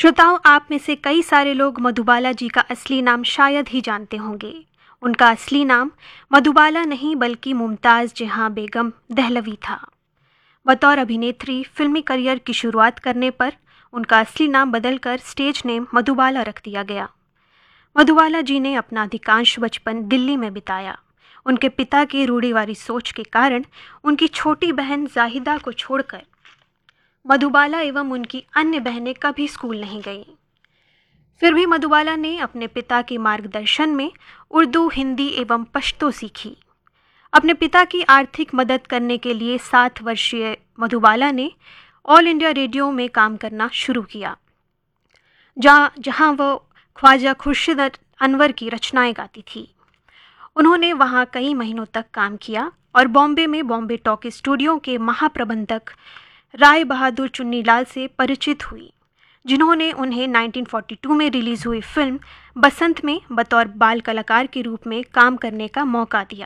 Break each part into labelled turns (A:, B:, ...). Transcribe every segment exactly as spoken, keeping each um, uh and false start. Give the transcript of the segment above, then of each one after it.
A: श्रोताओं, आप में से कई सारे लोग मधुबाला जी का असली नाम शायद ही जानते होंगे। उनका असली नाम मधुबाला नहीं बल्कि मुमताज़ जहां बेगम दहलवी था। बतौर अभिनेत्री फिल्मी करियर की शुरुआत करने पर उनका असली नाम बदलकर स्टेज नेम मधुबाला रख दिया गया। मधुबाला जी ने अपना अधिकांश बचपन दिल्ली में बिताया। उनके पिता की रूढ़िवादी सोच के कारण उनकी छोटी बहन जाहिदा को छोड़कर मधुबाला एवं उनकी अन्य बहनें कभी स्कूल नहीं गईं। फिर भी मधुबाला ने अपने पिता के मार्गदर्शन में उर्दू, हिंदी एवं पश्तो सीखी। अपने पिता की आर्थिक मदद करने के लिए सात वर्षीय मधुबाला ने ऑल इंडिया रेडियो में काम करना शुरू किया, जहाँ जहाँ वो ख्वाजा खुर्शीद अनवर की रचनाएं गाती थी। उन्होंने वहाँ कई महीनों तक काम किया और बॉम्बे में बॉम्बे टॉकी स्टूडियो के महाप्रबंधक राय बहादुर चुन्नीलाल से परिचित हुई, जिन्होंने उन्हें उन्नीस सौ बयालीस में रिलीज हुई फिल्म बसंत में बतौर बाल कलाकार के रूप में काम करने का मौका दिया।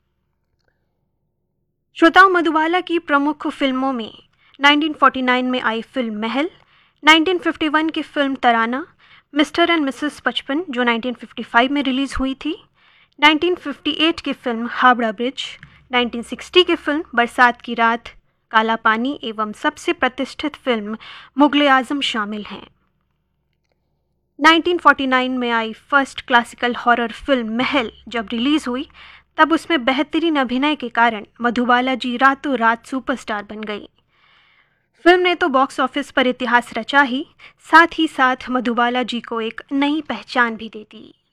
A: श्रोताओं, मधुबाला की प्रमुख फिल्मों में उन्नीस सौ उनचास में आई फिल्म महल, उन्नीस सौ इक्यावन की film Tarana, mister and Mrs पचपन जो उन्नीस सौ पचपन में रिलीज हुई थी, उन्नीस सौ अट्ठावन की फिल्म हावड़ा ब्रिज, उन्नीस सौ साठ की फिल्म बरसात की रात, काला पानी एवं सबसे प्रतिष्ठित फिल्म मुगले आजम शामिल हैं। उन्नीस सौ उनचास में आई फर्स्ट क्लासिकल हॉरर फिल्म महल जब रिलीज हुई, तब उसमें बेहतरीन अभिनय के कारण मधुबाला जी रातों रात सुपरस्टार बन गई। फिल्म ने तो बॉक्स ऑफिस पर इतिहास रचा ही, साथ ही साथ मधुबाला जी को एक नई पहचान भी दे दी।